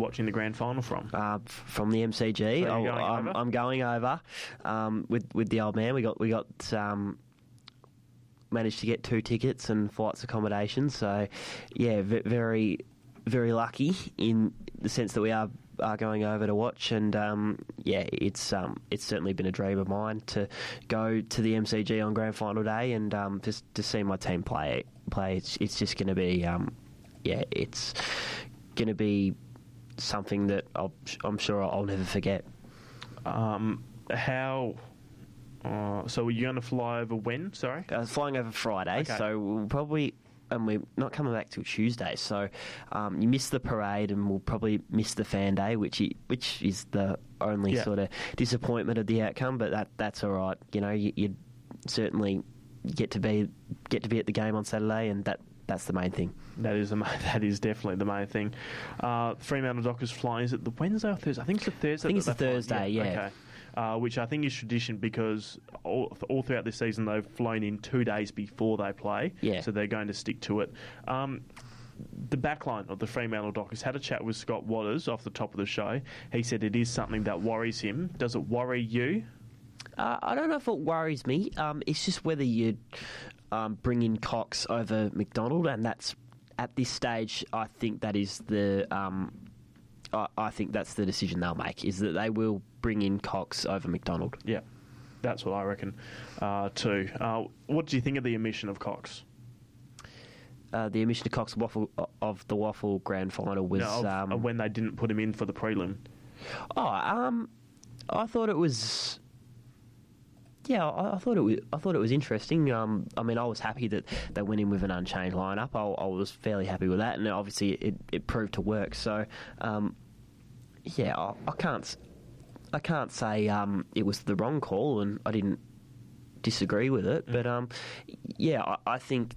watching the grand final from? From the MCG. So I'm going over with the old man. We got managed to get 2 tickets and flights accommodation. So, yeah, very, very lucky in the sense that we are going over to watch. And it's certainly been a dream of mine to go to the MCG on grand final day and just to see my team play. It's just going to be it's going to be something that I'm sure I'll never forget. So are you going to fly over when? Sorry? Flying over Friday, Okay. so we'll probably... And we're not coming back till Tuesday, so you miss the parade and we'll probably miss the fan day, which is the only sort of disappointment of the outcome, but that's all right. You know, you certainly get to be at the game on Saturday, and that's the main thing. That is definitely the main thing. Fremantle Dockers flying, is it the Wednesday or Thursday? I think it's the Thursday. I think it's the Thursday, yeah. Okay. Which I think is tradition because all throughout this season they've flown in 2 days before they play, so they're going to stick to it. The backline of the Fremantle Dockers had a chat with Scott Waters off the top of the show. He said it is something that worries him. Does it worry you? I don't know if it worries me. It's just whether you bring in Cox over McDonald, and that's at this stage. I think that is the. I think that's the decision they'll make, is that they will bring in Cox over McDonald. Yeah, that's what I reckon too. What do you think of the omission of Cox? The omission of Cox of the Waffle Grand Final was... when they didn't put him in for the prelim. I thought it was... Yeah, I thought it was interesting. I mean, I was happy that they went in with an unchanged lineup. I was fairly happy with that, and obviously it proved to work. So, I can't say it was the wrong call, and I didn't disagree with it. But I think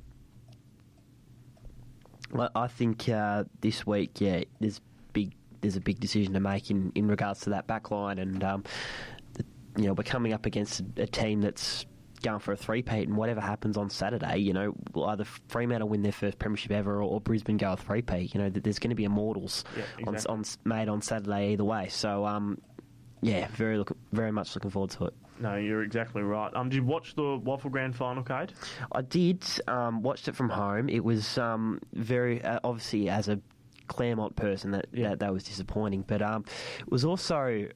this week, there's a big decision to make in regards to that back line, and we're coming up against a team that's going for a three-peat, and whatever happens on Saturday, will either Fremantle win their first premiership ever or Brisbane go a three-peat. There's going to be immortals made on Saturday either way. So, very much looking forward to it. No, you're exactly right. Did you watch the Waffle Grand Final, Cade? I did. Watched it from home. It was very obviously, as a Claremont person, that was disappointing. But it was also,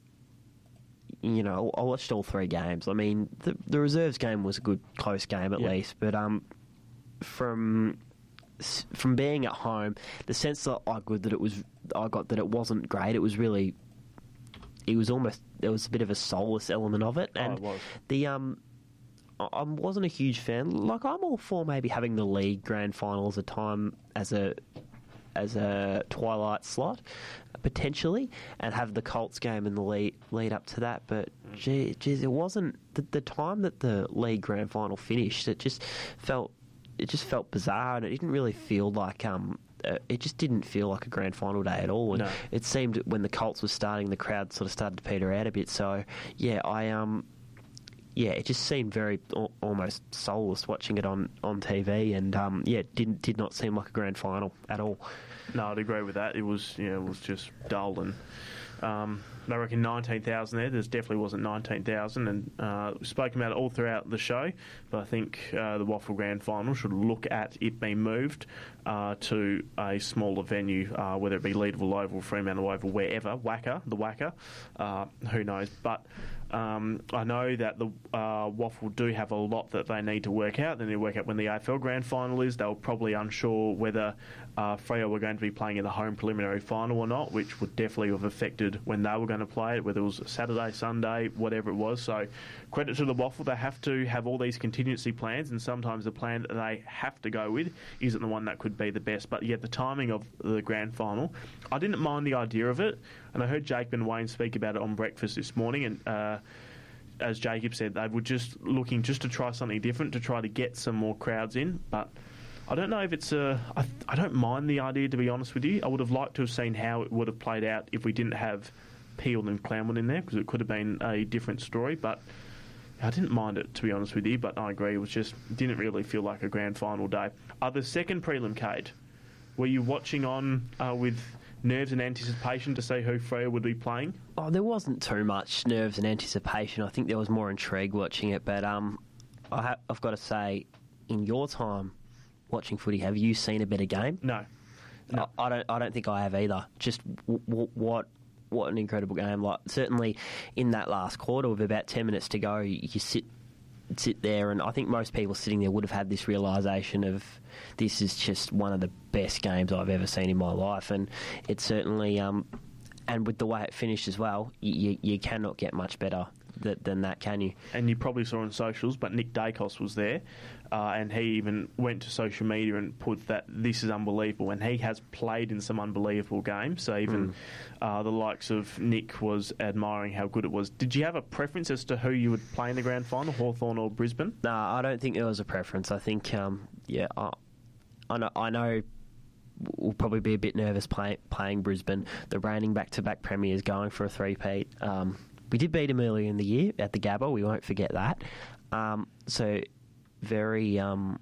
I watched all 3 games. I mean, the reserves game was a good close game at least. But from being at home, the sense that I got that it wasn't great. It was really. It was almost, there was a bit of a soulless element of it, and it was. I wasn't a huge fan. Like, I'm all for maybe having the league grand finals a time as a twilight slot potentially, and have the Colts game in the lead up to that. But geez, it wasn't the time that the league grand final finished. It just felt bizarre, and it didn't really feel like it just didn't feel like a grand final day at all. And it seemed when the Colts was starting, the crowd sort of started to peter out a bit. So it just seemed very almost soulless watching it on TV, and did not seem like a grand final at all. No, I'd agree with that. It was just dull, and I reckon 19,000 there. There definitely wasn't 19,000, and we spoke about it all throughout the show. But I think the Waffle Grand Final should look at it being moved to a smaller venue, whether it be Leederville Oval, Fremantle Oval, wherever, the WACA, who knows. But I know that the Waffle do have a lot that they need to work out. They need to work out when the AFL Grand Final is. They were probably unsure whether Freo were going to be playing in the home preliminary final or not, which would definitely have affected when they were going to play it, whether it was Saturday, Sunday, whatever it was. So credit to the Waffle. They have to have all these contingency plans, and sometimes the plan that they have to go with isn't the one that could be the best. But yet the timing of the grand final, I didn't mind the idea of it, and I heard Jake Ben Wayne speak about it on breakfast this morning, and as Jacob said, they were just looking to try something different, to try to get some more crowds in. But I don't know if it's I don't mind the idea, to be honest with you. I would have liked to have seen how it would have played out if we didn't have Peel and Claremont in there, because it could have been a different story. But I didn't mind it, to be honest with you. But I agree, it was just didn't really feel like a grand final day. The second prelim, Cade, were you watching on with nerves and anticipation to see who Freo would be playing? Oh, there wasn't too much nerves and anticipation. I think there was more intrigue watching it. But I've got to say, in your time watching footy, have you seen a better game? No. I don't think I have either. Just what an incredible game! Like certainly in that last quarter with about 10 minutes to go, you sit there, and I think most people sitting there would have had this realisation of this is just one of the best games I've ever seen in my life, and it certainly and with the way it finished as well, you cannot get much better than that, can you? And you probably saw on socials, but Nick Dacos was there, and he even went to social media and put that this is unbelievable, and he has played in some unbelievable games, so even the likes of Nick was admiring how good it was. Did you have a preference as to who you would play in the grand final, Hawthorn or Brisbane? No, I don't think there was a preference. I think, I know we'll probably be a bit nervous playing Brisbane, the reigning back-to-back premiers going for a three-peat. We did beat him earlier in the year at the Gabba. We won't forget that. So very,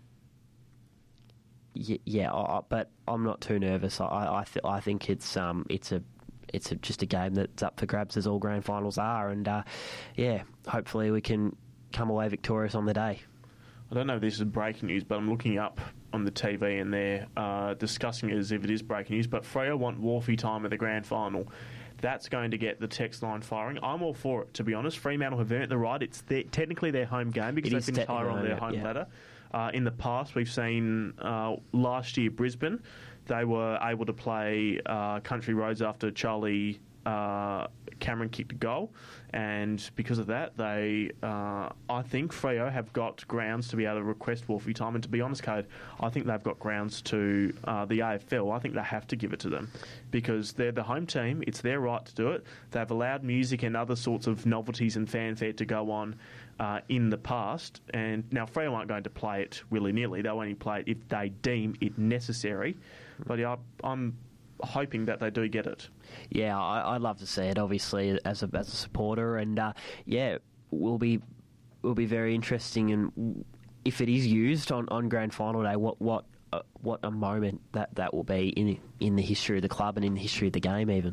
but I'm not too nervous. I think it's just a game that's up for grabs, as all grand finals are, and hopefully we can come away victorious on the day. I don't know if this is breaking news, but I'm looking up on the TV and they're discussing it as if it is breaking news. But Freo want Wharfie time at the grand final. That's going to get the text line firing. I'm all for it, to be honest. Fremantle have earned the right. It's technically their home game because they finished higher on their home ladder. In the past, we've seen last year Brisbane, they were able to play Country Roads after Charlie Cameron kicked a goal, and because of that, they, I think Freo have got grounds to be able to request Wharfie time. And to be honest, Cade, I think they've got grounds to the AFL. I think they have to give it to them because they're the home team. It's their right to do it. They've allowed music and other sorts of novelties and fanfare to go on in the past, and now Freo aren't going to play it willy-nilly. They'll only play it if they deem it necessary. But I'm hoping that they do get it. Yeah, I'd love to see it, obviously, as a supporter, and will be very interesting. And if it is used on grand final day, what a moment that will be in the history of the club and in the history of the game, even.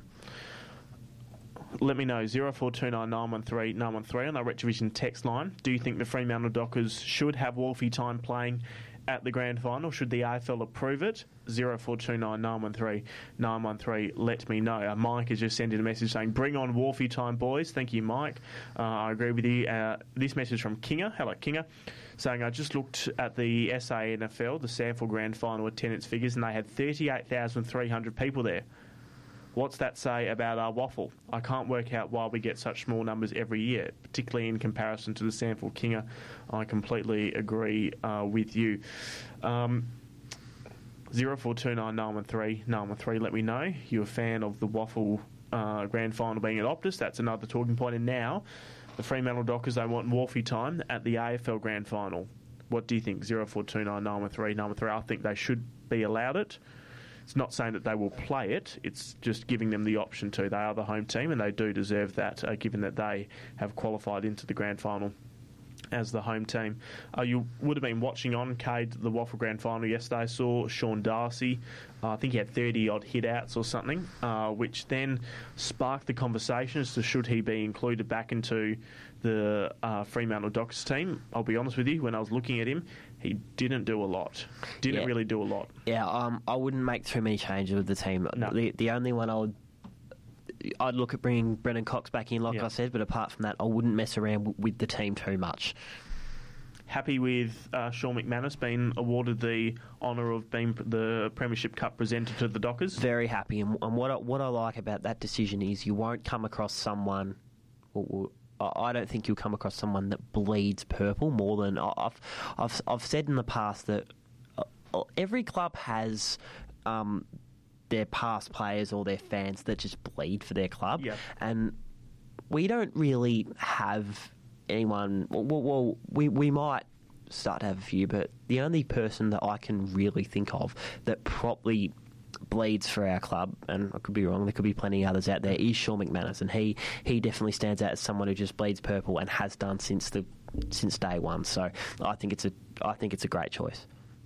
Let me know, 0429 913 913 on the Retrovision text line. Do you think the Fremantle Dockers should have Wharfie time playing at the grand final? Should the AFL approve it? 0429 913 913. Let me know. Mike has just sent in a message saying, bring on Wharfie time, boys. Thank you, Mike. I agree with you. This message from Kinga. Hello, Kinga. Saying, I just looked at the SANFL, the Sample Grand Final attendance figures, and they had 38,300 people there. What's that say about our waffle? I can't work out why we get such small numbers every year, particularly in comparison to the Sample Kinga. I completely agree with you. 0429 913 913, let me know. You're a fan of the waffle grand final being at Optus. That's another talking point. And now, the Fremantle Dockers, they want Wharfie time at the AFL grand final. What do you think? 0429 913 913. I think they should be allowed it. It's not saying that they will play it, it's just giving them the option to. They are the home team and they do deserve that, given that they have qualified into the grand final as the home team. You would have been watching on, Cade, the Waffle Grand Final yesterday. I saw Sean Darcy, I think he had 30-odd hit-outs or something, which then sparked the conversation as to should he be included back into the Fremantle Dockers team. I'll be honest with you, when I was looking at him, he didn't do a lot. Didn't really do a lot. Yeah, I wouldn't make too many changes with the team. No. The only one I'd look at bringing Brennan Cox back in, like I said, but apart from that, I wouldn't mess around with the team too much. Happy with Sean McManus being awarded the honour of being the Premiership Cup presenter to the Dockers? Very happy, and what I like about that decision is you won't come across someone... I don't think you'll come across someone that bleeds purple more than... I've said in the past that every club has... their past players or their fans that just bleed for their club. Yep. And we don't really have anyone... Well, we might start to have a few, but the only person that I can really think of that probably bleeds for our club, and I could be wrong, there could be plenty of others out there, is Sean McManus, and he definitely stands out as someone who just bleeds purple and has done since day one. So I think it's a great choice.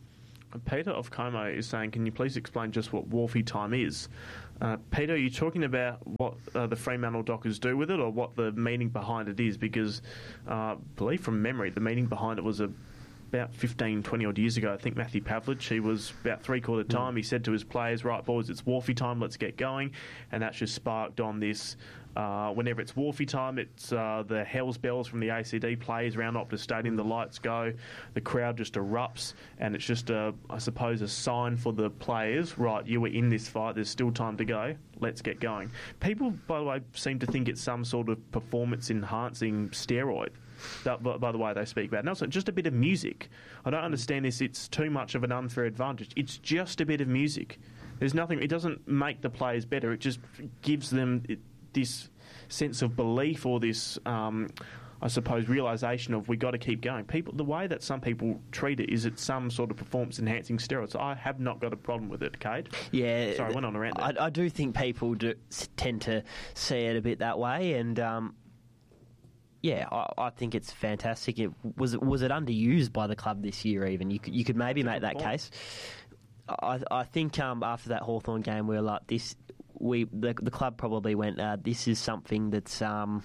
Peter of Como is saying, can you please explain just what Wharfie time is? Peter, are you talking about what the Fremantle Dockers do with it, or what the meaning behind it is? Because I believe from memory, the meaning behind it was about 15, 20 odd years ago. I think Matthew Pavlich, he was about three-quarter time. He said to his players, right, boys, it's Wharfie time, let's get going. And that's just sparked on this. Whenever it's Wharfie time, it's the Hells Bells from the ACD plays round Optus Stadium, the lights go, the crowd just erupts, and it's just, I suppose, a sign for the players, right, you were in this fight, there's still time to go, let's get going. People, by the way, seem to think it's some sort of performance-enhancing steroid. By the way they speak about it. No, it's just a bit of music. I don't understand this. It's too much of an unfair advantage. It's just a bit of music. There's nothing. It doesn't make the players better. It just gives them this sense of belief, or this, I suppose, realisation of we got to keep going. People, the way that some people treat it is it's some sort of performance-enhancing steroids. I have not got a problem with it, Cade. Yeah. Sorry, I went on a rant there. I do think people tend to see it a bit that way, and yeah, I think it's fantastic. Was it underused by the club this year? Even you could maybe make that case. I think after that Hawthorn game, we were like this. The club probably went. This is something that's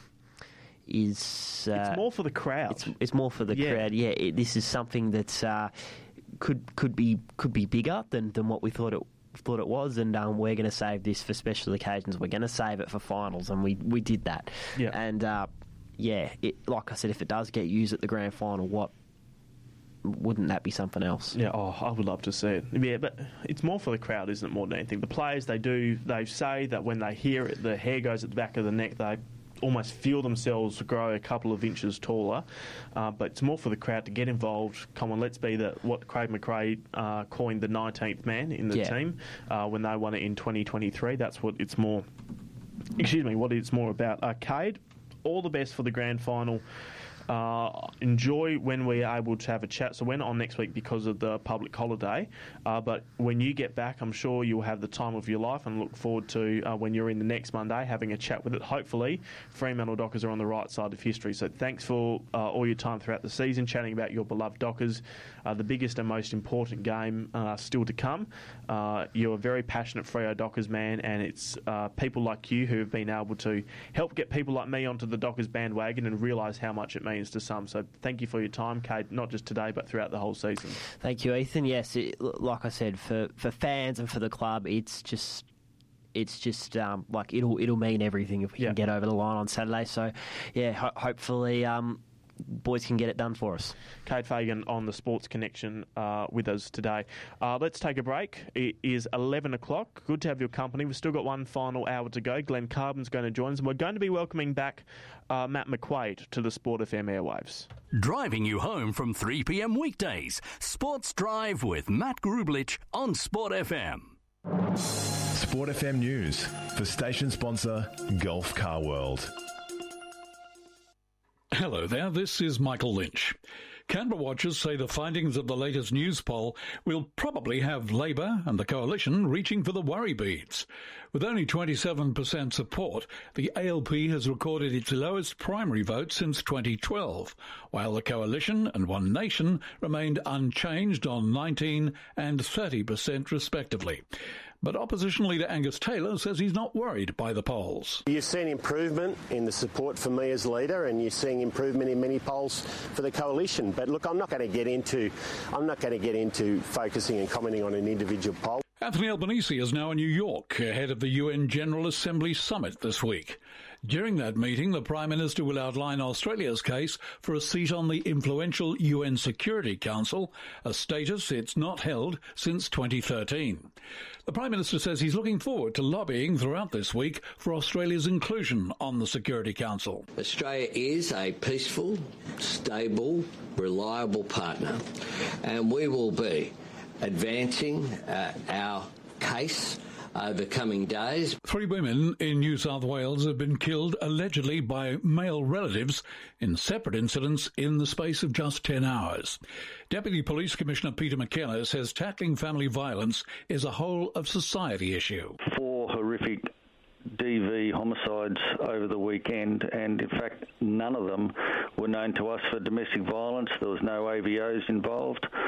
is. It's more for the crowd. It's more for the crowd. Yeah, this is something that's could be bigger than what we thought it was, and we're going to save this for special occasions. We're going to save it for finals, and we did that. Yeah. And like I said, if it does get used at the grand final, wouldn't that be something else? Yeah, I would love to see it. Yeah, but it's more for the crowd, isn't it, more than anything? The players, they say that when they hear it, the hair goes at the back of the neck, they almost feel themselves grow a couple of inches taller. But it's more for the crowd to get involved. Come on, let's be what Craig McRae coined the 19th man in the team when they won it in 2023. That's what it's more. What it's more about. Cade, all the best for the grand final. Enjoy when we're able to have a chat. So we're not on next week because of the public holiday, but when you get back, I'm sure you'll have the time of your life, and look forward to when you're in the next Monday having a chat with it. Hopefully Fremantle Dockers are on the right side of history. So thanks for all your time throughout the season chatting about your beloved Dockers. The biggest and most important game still to come. You're a very passionate Freo Dockers man, and it's people like you who have been able to help get people like me onto the Dockers bandwagon and realise how much it means to some. So thank you for your time, Cade, not just today but throughout the whole season. Thank you, Ethan. Yes, like I said, for fans and for the club, it's just like it'll mean everything if we can get over the line on Saturday. So yeah, hopefully boys can get it done for us. Cade Fagan on the Sports Connection with us today. Let's take a break. It is 11 o'clock. Good to have your company. We've still got one final hour to go. Glenn Carbon's going to join us, and we're going to be welcoming back Matt McQuaid to the Sport FM airwaves. Driving you home from 3 p.m. weekdays. Sports Drive with Matt Grublich on Sport FM. Sport FM News for station sponsor Gulf Car World. Hello there, this is Michael Lynch. Canberra watchers say the findings of the latest news poll will probably have Labor and the Coalition reaching for the worry beads. With only 27% support, the ALP has recorded its lowest primary vote since 2012, while the Coalition and One Nation remained unchanged on 19 and 30% respectively. But opposition leader Angus Taylor says he's not worried by the polls. You've seen improvement in the support for me as leader, and you're seeing improvement in many polls for the coalition. But look, I'm not going to get into focusing and commenting on an individual poll. Anthony Albanese is now in New York ahead of the UN General Assembly summit this week. During that meeting, the Prime Minister will outline Australia's case for a seat on the influential UN Security Council, a status it's not held since 2013. The Prime Minister says he's looking forward to lobbying throughout this week for Australia's inclusion on the Security Council. Australia is a peaceful, stable, reliable partner, and we will be advancing our case over coming days. 3 women in New South Wales have been killed allegedly by male relatives in separate incidents in the space of just 10 hours. Deputy Police Commissioner Peter McKenna says tackling family violence is a whole of society issue. 4 horrific DV homicides over the weekend, and in fact none of them were known to us for domestic violence. There was no AVOs involved.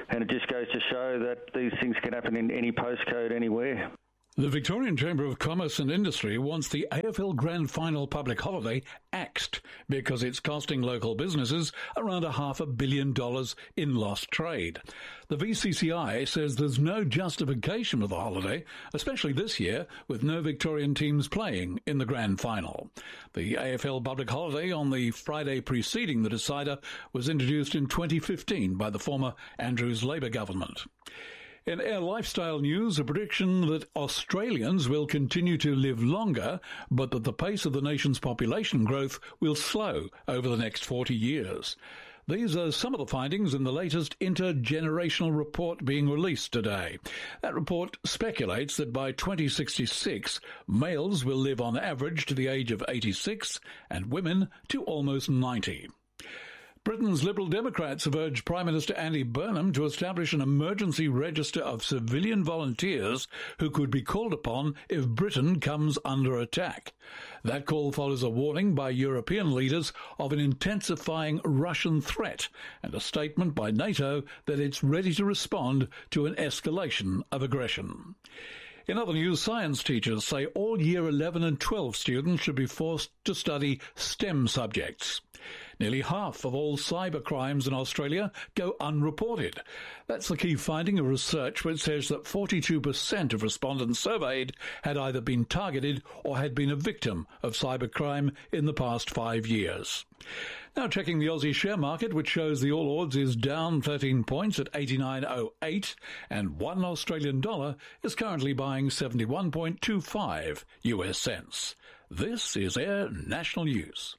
And it just goes to show that these things can happen in any postcode, anywhere. The Victorian Chamber of Commerce and Industry wants the AFL Grand Final public holiday axed because it's costing local businesses around $500 million in lost trade. The VCCI says there's no justification for the holiday, especially this year with no Victorian teams playing in the Grand Final. The AFL public holiday on the Friday preceding the decider was introduced in 2015 by the former Andrews Labor government. In Air Lifestyle news, a prediction that Australians will continue to live longer, but that the pace of the nation's population growth will slow over the next 40 years. These are some of the findings in the latest intergenerational report being released today. That report speculates that by 2066, males will live on average to the age of 86 and women to almost 90. Britain's Liberal Democrats have urged Prime Minister Andy Burnham to establish an emergency register of civilian volunteers who could be called upon if Britain comes under attack. That call follows a warning by European leaders of an intensifying Russian threat and a statement by NATO that it's ready to respond to an escalation of aggression. In other news, science teachers say all Year 11 and 12 students should be forced to study STEM subjects. Nearly half of all cyber crimes in Australia go unreported. That's the key finding of research, which says that 42% of respondents surveyed had either been targeted or had been a victim of cybercrime in the past 5 years. Now checking the Aussie share market, which shows the All Ords is down 13 points at 89.08, and $1 Australian dollar is currently buying 71.25 US cents. This is Air National News.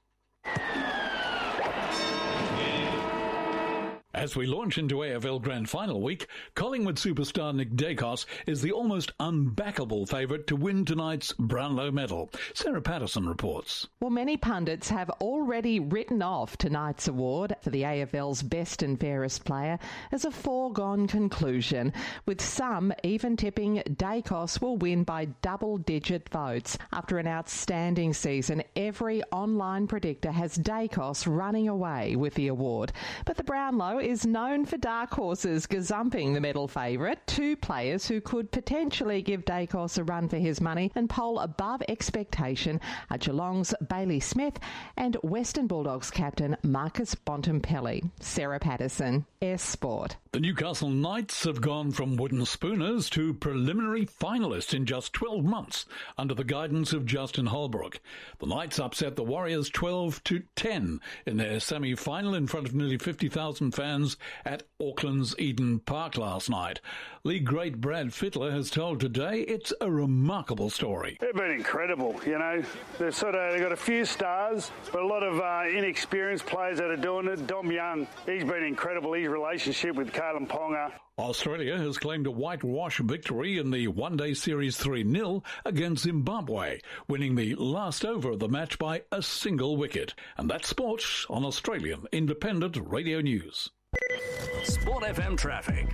As we launch into AFL Grand Final week, Collingwood superstar Nick Daicos is the almost unbackable favourite to win tonight's Brownlow medal. Sarah Patterson reports. Well, many pundits have already written off tonight's award for the AFL's best and fairest player as a foregone conclusion, with some even tipping Daicos will win by double-digit votes. After an outstanding season, every online predictor has Daicos running away with the award. But the Brownlow is known for dark horses gazumping the medal favourite. Two players who could potentially give Daicos a run for his money and poll above expectation are Geelong's Bailey Smith and Western Bulldogs captain Marcus Bontempelli. Sarah Patterson, S Sport. The Newcastle Knights have gone from wooden spooners to preliminary finalists in just 12 months under the guidance of Justin Holbrook. The Knights upset the Warriors 12-10 in their semi-final in front of nearly 50,000 fans at Auckland's Eden Park last night. League great Brad Fittler has told Today it's a remarkable story. They've been incredible, you know. They've got a few stars, but a lot of inexperienced players that are doing it. Dom Young, he's been incredible. His relationship with Kalen Ponga. Australia has claimed a whitewash victory in the one-day series 3-0 against Zimbabwe, winning the last over of the match by a single wicket. And that's sports on Australian Independent Radio News. Sport FM traffic.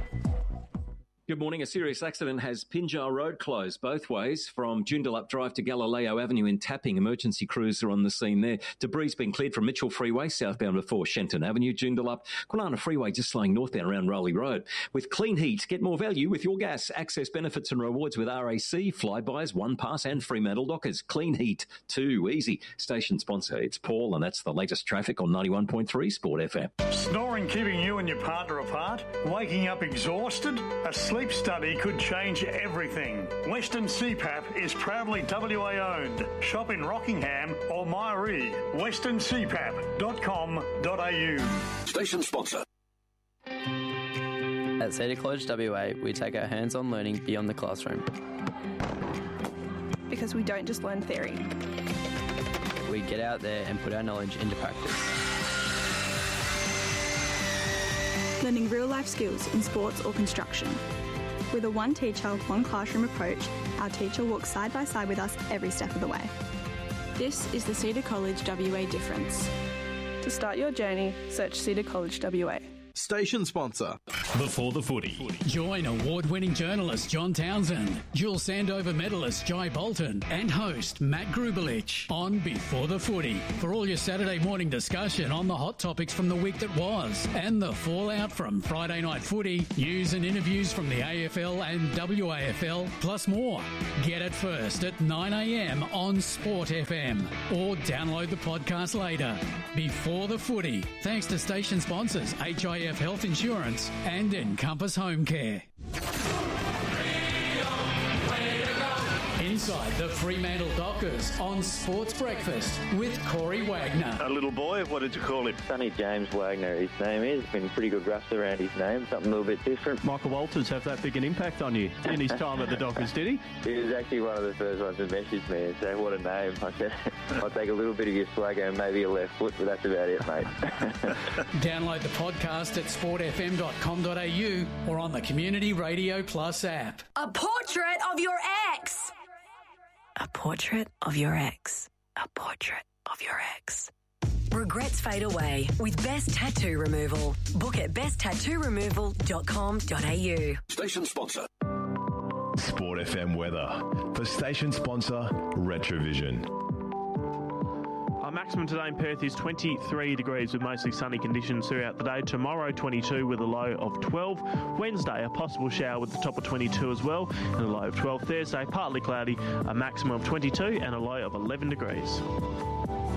Good morning. A serious accident has Pinjar Road closed both ways from Joondalup Drive to Galileo Avenue in Tapping. Emergency crews are on the scene there. Debris has been cleared from Mitchell Freeway southbound before Shenton Avenue, Joondalup. Kwinana Freeway just slowing northbound around Rowley Road. With Clean Heat, get more value with your gas. Access benefits and rewards with RAC, Flybys, One Pass and Fremantle Dockers. Clean Heat, too easy. Station sponsor, it's Paul, and that's the latest traffic on 91.3 Sport FM. Snoring keeping you and your partner apart? Waking up exhausted? A sleep study could change everything. Western CPAP is proudly WA owned. Shop in Rockingham or Myree. westerncpap.com.au. Station sponsor. At Cedar College WA, we take our hands-on learning beyond the classroom. Because we don't just learn theory. We get out there and put our knowledge into practice. Learning real-life skills in sports or construction. With a one teacher, one classroom approach, our teacher walks side by side with us every step of the way. This is the Cedar College WA difference. To start your journey, search Cedar College WA. Station sponsor. Before the Footy. Join award-winning journalist John Townsend, dual Sandover medalist Jai Bolton, and host Matt Grubelich on Before the Footy for all your Saturday morning discussion on the hot topics from the week that was and the fallout from Friday night footy, news and interviews from the AFL and WAFL, plus more. Get it first at 9 a.m. on Sport FM or download the podcast later. Before the Footy, thanks to station sponsors HIF Health Insurance and Encompass Home Care. Inside the Fremantle Dockers on Sports Breakfast with Corey Wagner. A little boy, what did you call him? Sonny James Wagner, his name is. Been pretty good rust around his name, something a little bit different. Michael Walters have that big an impact on you in his time at the Dockers, did he? He was actually one of the first ones to message me and say, what a name. I said, I'll take a little bit of your swagger and maybe a left foot, but that's about it, mate. Download the podcast at sportfm.com.au or on the Community Radio Plus app. A portrait of your ex. A portrait of your ex. A portrait of your ex. Regrets fade away with Best Tattoo Removal. Book at besttattooremoval.com.au. Station sponsor. Sport FM weather for station sponsor Retrovision. Our maximum today in Perth is 23 degrees with mostly sunny conditions throughout the day. Tomorrow, 22 with a low of 12. Wednesday, a possible shower with the top of 22 as well and a low of 12. Thursday, partly cloudy, a maximum of 22 and a low of 11 degrees.